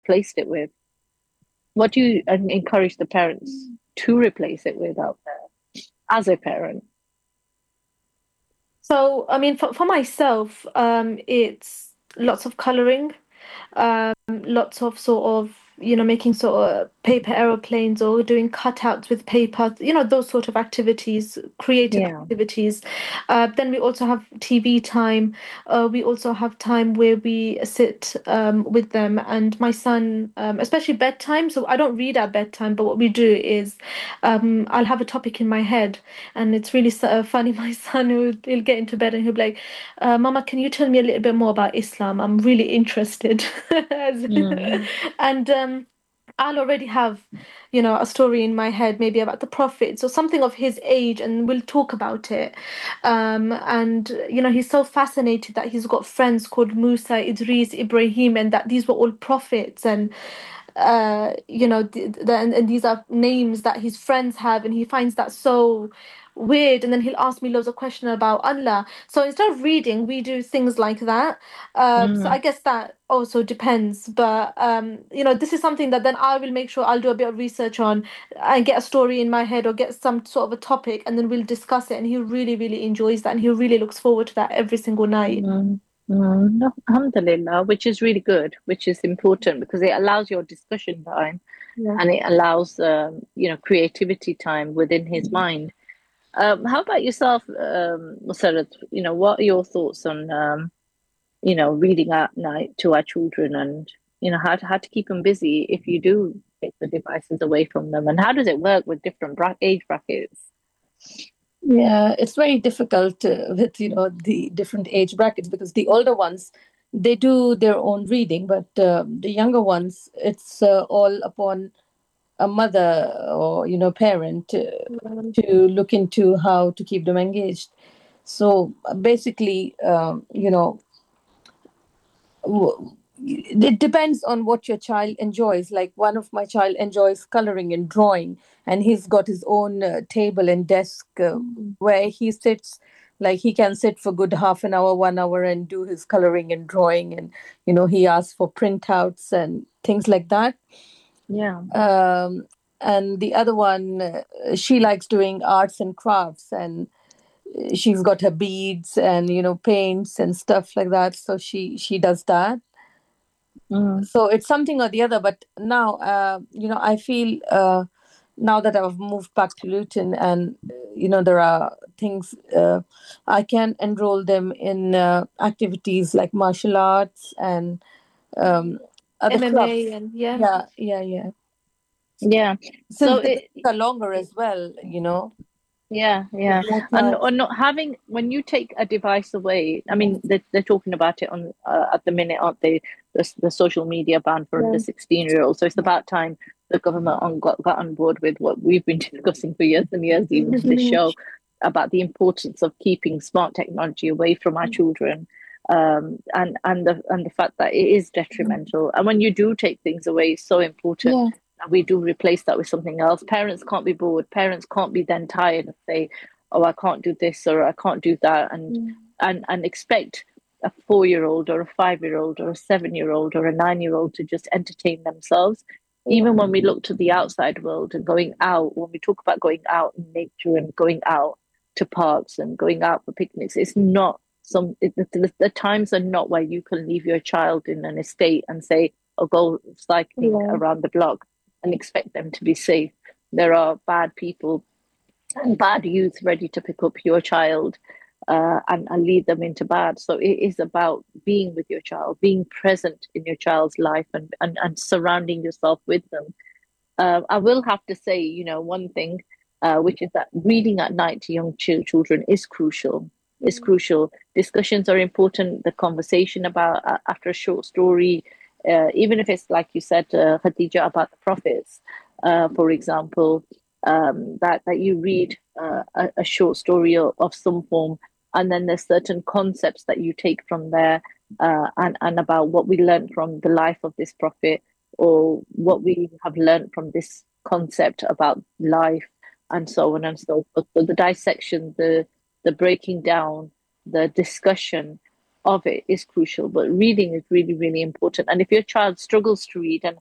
replaced it with? What do you encourage the parents to replace it with out there as a parent? So, I mean, for myself, it's lots of coloring, lots of sort of, making sort of paper aeroplanes or doing cutouts with paper, those sort of activities, creative Yeah. activities. Then we also have TV time. We also have time where we sit with them. And my son, especially bedtime. So I don't read at bedtime, but what we do is I'll have a topic in my head. And it's really funny. My son, he'll get into bed and he'll be like, Mama, can you tell me a little bit more about Islam? I'm really interested. Mm, And I'll already have, a story in my head, maybe about the prophets or something of his age, and we'll talk about it. And, he's so fascinated that he's got friends called Musa, Idris, Ibrahim, and that these were all prophets. And and these are names that his friends have, and he finds that so weird. And then he'll ask me loads of questions about Allah. So instead of reading, we do things like that. So mm, I guess that also depends. But this is something that then I will make sure I'll do a bit of research on and get a story in my head or get some sort of a topic, and then we'll discuss it. And he really, really enjoys that, and he really looks forward to that every single night. mm, No, alhamdulillah, which is really good, which is important because it allows your discussion time Yeah. and it allows creativity time within his mind. How about yourself, Musarat? What are your thoughts on reading at night to our children and how to keep them busy if you do take the devices away from them, and how does it work with different age brackets? Yeah, it's very difficult with the different age brackets because the older ones they do their own reading, but the younger ones it's all upon a mother or parent to look into how to keep them engaged. So basically, it depends on what your child enjoys. Like one of my child enjoys coloring and drawing, and he's got his own table and desk Mm. where he sits. Like he can sit for good half an hour, 1 hour, and do his coloring and drawing, and he asks for printouts and things like that. Yeah. um, and the other one, she likes doing arts and crafts, and she's got her beads and paints and stuff like that, so she does that. Mm, So it's something or the other. But now I feel now that I've moved back to Luton, and there are things I can enroll them in activities like martial arts and um, other MMA clubs. and yeah. Yeah, yeah, yeah. yeah. So Since the days are longer as well, yeah, there's yeah. more And time. or not having when you take a device away, I mean, they're talking about it on at the minute, aren't they? The social media ban for under Yeah. 16-year-olds. So it's about time the government got on board with what we've been discussing for years and years, even on this show, about the importance of keeping smart technology away from our children. And the fact that it is detrimental. And when you do take things away, it's so important Yeah. we do replace that with something else. Parents can't be bored. Parents can't be then tired and say, "Oh, I can't do this or I can't do that," and Mm. and expect a 4-year-old or a 5-year-old or a 7-year-old or a 9-year-old to just entertain themselves. Even when we look to the outside world and going out, when we talk about going out in nature and going out to parks and going out for picnics, it's not the times are not where you can leave your child in an estate and say, or go cycling Yeah. around the block and expect them to be safe. There are bad people and bad youth ready to pick up your child and lead them into bad. So it is about being with your child, being present in your child's life and surrounding yourself with them. I will have to say, one thing, which is that reading at night to young children is crucial. Is Mm. crucial. Discussions are important. The conversation about after a short story, even if it's like you said, Khadija, about the prophets, for example, that you read a short story of some form, and then there's certain concepts that you take from there, and about what we learned from the life of this prophet or what we have learned from this concept about life and so on and so forth. So the dissection, the breaking down, the discussion, of it is crucial, but reading is really, really important. And if your child struggles to read, and